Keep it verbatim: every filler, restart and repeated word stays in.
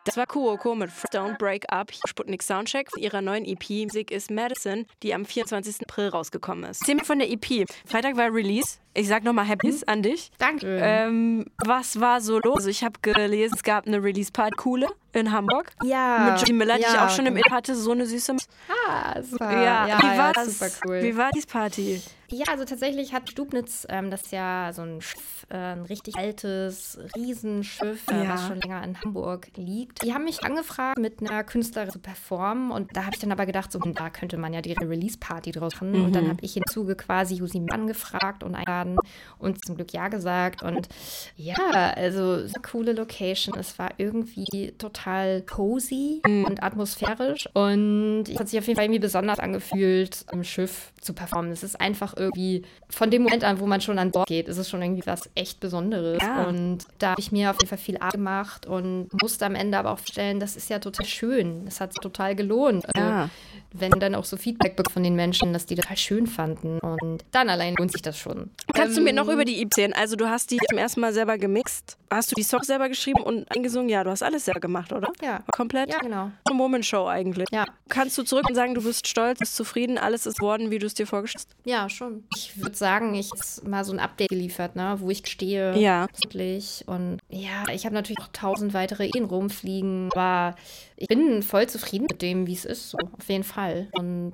Das war Kuroko mit Don't Break Up. Sputnik Soundcheck von ihrer neuen E P Music is Medicine, die am vierundzwanzigsten April rausgekommen ist. Erzähl mir von der E P. Freitag war Release. Ich sag nochmal Happys an dich. Danke. Ähm, was war so los? Also ich habe gelesen, es gab eine Release-Party, coole, in Hamburg. Ja. Mit Johnny Miller, die ja, ich auch schon im genau. Inn hatte, so eine süße... Ah, super. Ja, ja, wie ja, war das? super cool. Wie war die Party? Ja, also tatsächlich hat Stubnitz, ähm, das ist ja so ein Schiff, äh, ein richtig altes Riesenschiff, äh, Ja. was schon länger in Hamburg liegt. Die haben mich angefragt, mit einer Künstlerin zu performen und da habe ich dann aber gedacht, so, da könnte man ja die Release-Party draus machen. Mhm. Und dann habe ich im Zuge quasi Yusim angefragt und eingeladen und zum Glück ja gesagt. Und ja, also so coole Location. Es war irgendwie total cozy Mhm. und atmosphärisch und es hat sich auf jeden Fall irgendwie besonders angefühlt, im Schiff zu performen. Es ist einfach irgendwie, von dem Moment an, wo man schon an Bord geht, ist es schon irgendwie was echt Besonderes. Ja. Und da habe ich mir auf jeden Fall viel Arbeit gemacht und musste am Ende aber auch feststellen, das ist ja total schön. Das hat sich total gelohnt. Also, Ja. wenn dann auch so Feedback bekommt von den Menschen, dass die das total schön fanden. Und dann allein lohnt sich das schon. Kannst Ähm, du mir noch über die E P erzählen? Also du hast die zum ersten Mal selber gemixt. Hast du die Songs selber geschrieben und eingesungen? Ja, du hast alles selber gemacht, oder? Ja. Komplett? Ja, genau. Eine Moment-Show eigentlich. Ja. Kannst du zurück und sagen, du bist stolz, bist zufrieden, alles ist worden, wie du es dir vorgestellt hast? Ja, schon. Ich würde sagen, ich habe mal so ein Update geliefert, ne, wo ich stehe. Ja. Wirklich. Und ja, ich habe natürlich noch tausend weitere Ideen rumfliegen, aber ich bin voll zufrieden mit dem, wie es ist, so auf jeden Fall. Und